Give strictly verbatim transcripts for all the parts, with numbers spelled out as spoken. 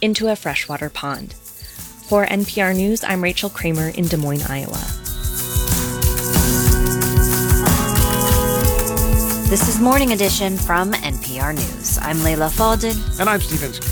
into a freshwater pond. For N P R News, I'm Rachel Kramer in Des Moines, Iowa. This is Morning Edition from N P R News. I'm Layla Faldin. And I'm Steve Inskeep.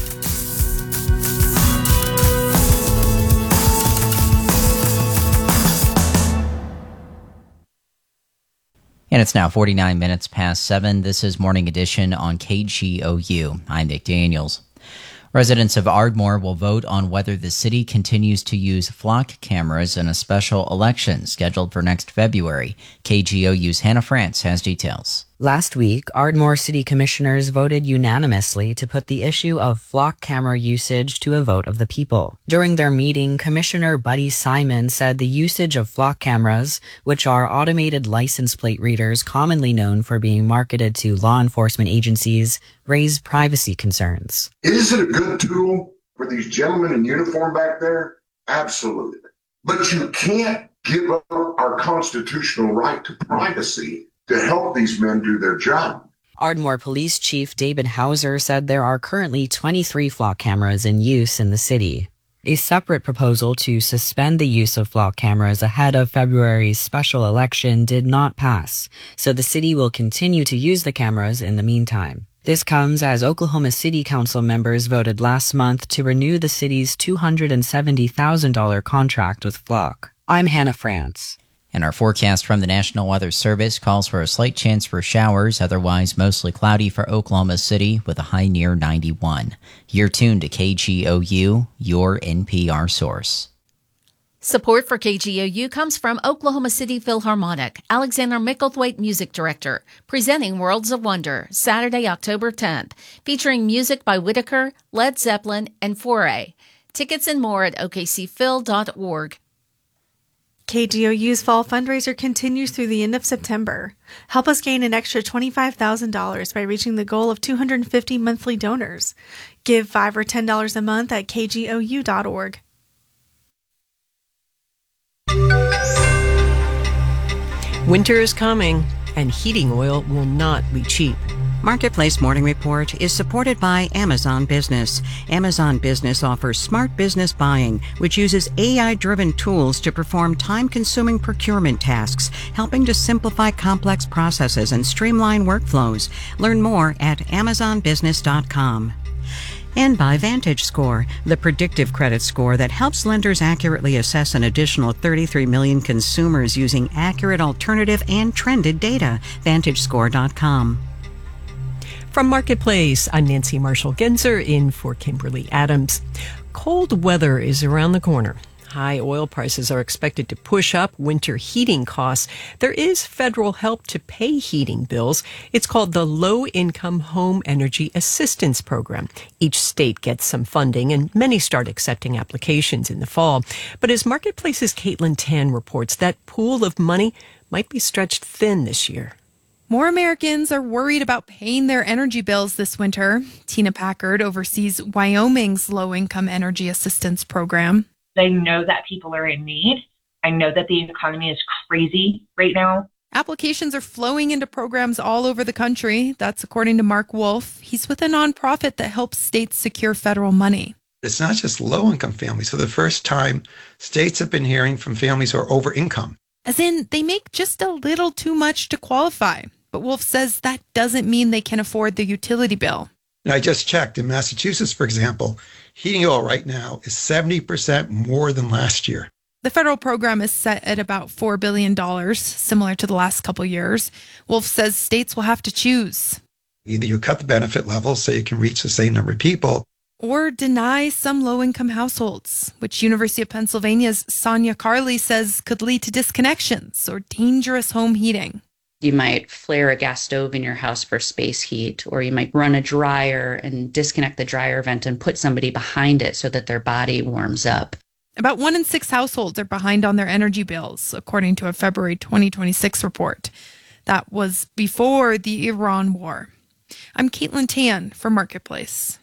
And it's now forty-nine minutes past seven. This is Morning Edition on K G O U. I'm Nick Daniels. Residents of Ardmore will vote on whether the city continues to use flock cameras in a special election scheduled for next February. K G O U's Hannah France has details. Last week, Ardmore City Commissioners voted unanimously to put the issue of flock camera usage to a vote of the people. During their meeting, Commissioner Buddy Simon said the usage of flock cameras, which are automated license plate readers commonly known for being marketed to law enforcement agencies, raise privacy concerns. Is it a good tool for these gentlemen in uniform back there? Absolutely. But you can't give up our constitutional right to privacy to help these men do their job. Ardmore Police Chief David Hauser said there are currently twenty-three flock cameras in use in the city. A separate proposal to suspend the use of flock cameras ahead of February's special election did not pass, so the city will continue to use the cameras in the meantime. This comes as Oklahoma City Council members voted last month to renew the city's two hundred seventy thousand dollars contract with Flock. I'm Hannah France. And our forecast from the National Weather Service calls for a slight chance for showers, otherwise mostly cloudy for Oklahoma City with a high near ninety-one. You're tuned to K G O U, your N P R source. Support for K G O U comes from Oklahoma City Philharmonic, Alexander Micklethwaite Music Director, presenting Worlds of Wonder, Saturday, October tenth, featuring music by Whitaker, Led Zeppelin, and Foray. Tickets and more at O K C phil dot org. K G O U's fall fundraiser continues through the end of September. Help us gain an extra twenty-five thousand dollars by reaching the goal of two hundred fifty monthly donors. Give five dollars or ten dollars a month at K G O U dot org. Winter is coming, and heating oil will not be cheap. Marketplace Morning Report is supported by Amazon Business. Amazon Business offers smart business buying, which uses A I-driven tools to perform time-consuming procurement tasks, helping to simplify complex processes and streamline workflows. Learn more at amazon business dot com. And by VantageScore, the predictive credit score that helps lenders accurately assess an additional thirty-three million consumers using accurate alternative and trended data. vantage score dot com. From Marketplace, I'm Nancy Marshall-Genzer in for Kimberly Adams. Cold weather is around the corner. High oil prices are expected to push up winter heating costs. There is federal help to pay heating bills. It's called the Low Income Home Energy Assistance Program. Each state gets some funding, and many start accepting applications in the fall. But as Marketplace's Caitlin Tan reports, that pool of money might be stretched thin this year. More Americans are worried about paying their energy bills this winter. Tina Packard oversees Wyoming's low-income energy assistance program. I know that people are in need. I know that the economy is crazy right now. Applications are flowing into programs all over the country. That's according to Mark Wolf. He's with a nonprofit that helps states secure federal money. It's not just low-income families. For the first time, states have been hearing from families who are over-income. As in, they make just a little too much to qualify. But Wolf says that doesn't mean they can afford the utility bill. And I just checked. In Massachusetts, for example, heating oil right now is seventy percent more than last year. The federal program is set at about four billion dollars, similar to the last couple years. Wolf says states will have to choose. Either you cut the benefit level so you can reach the same number of people, or deny some low-income households, which University of Pennsylvania's Sonia Carley says could lead to disconnections or dangerous home heating. You might flare a gas stove in your house for space heat, or you might run a dryer and disconnect the dryer vent and put somebody behind it so that their body warms up. About one in six households are behind on their energy bills, according to a February twenty twenty-six report. That was before the Iran war. I'm Caitlin Tan for Marketplace.